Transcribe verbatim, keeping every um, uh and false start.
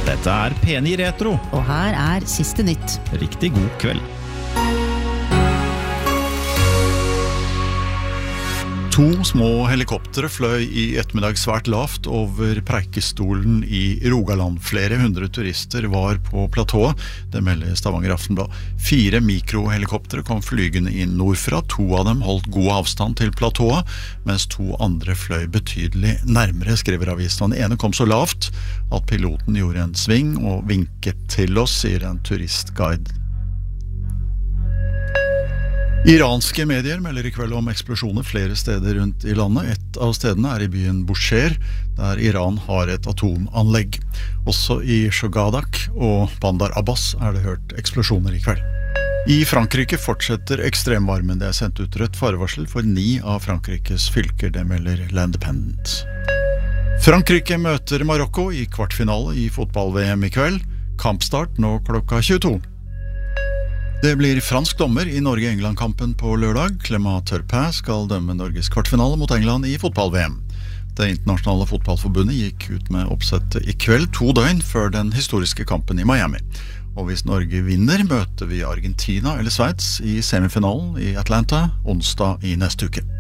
Dette er P ni Retro. Og her er siste nytt. Riktig god kveld. To små helikoptere fløy i ettermiddag svært lavt over Preikestolen i Rogaland. Flere hundre turister var på platået, det melder Stavanger Aftenblad. Fire mikrohelikoptere kom flygende inn nordfra. To av dem holdt god avstand til platået, mens to andre fløy betydelig nærmere, skriver avisen. Den ene kom så lavt at piloten gjorde en sving og vinket til oss, sier en turistguide. Iranske medier melder i kveld om eksplosjoner flere steder rundt i landet. Et av stedene er i byen Bushehr, der Iran har et atomanlegg. Også i Shogadak og Bandar Abbas er det hørt eksplosjoner i kveld. I Frankrike fortsetter ekstremvarmen. Det er sendt ut rødt farevarsel for ni av Frankrikes fylker, det melder L'Independent. Frankrike møter Marokko i kvartfinale i fotball-V M i kveld. Kampstart nå klokka tjueto. Det blir fransk dommer i Norge-England-kampen på lørdag. Clément Turpin skal dømme Norges kvartfinale mot England i fotball-V M. Det internasjonale fotballforbundet gikk ut med oppsettet i kveld, to døgn før den historiske kampen i Miami. Og hvis Norge vinner, møter vi Argentina eller Sveits i semifinalen i Atlanta onsdag i neste uke.